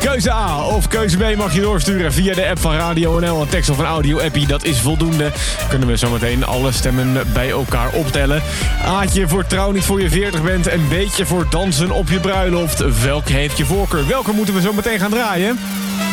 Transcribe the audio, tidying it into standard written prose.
Keuze A of keuze B mag je doorsturen via de app van Radio NL. Een tekst of een audio-appie, dat is voldoende. Kunnen we zometeen alle stemmen bij elkaar optellen. A'tje voor trouw niet voor je 40 bent en B'tje voor dansen op je bruiloft. Welke heeft je voorkeur? Welke moeten we zo meteen gaan draaien?